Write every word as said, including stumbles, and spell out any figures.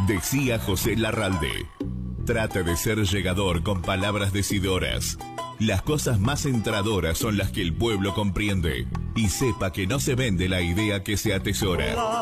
Decía José Larralde: trata de ser llegador con palabras decidoras. Las cosas más entradoras son las que el pueblo comprende, y sepa que no se vende la idea que se atesora.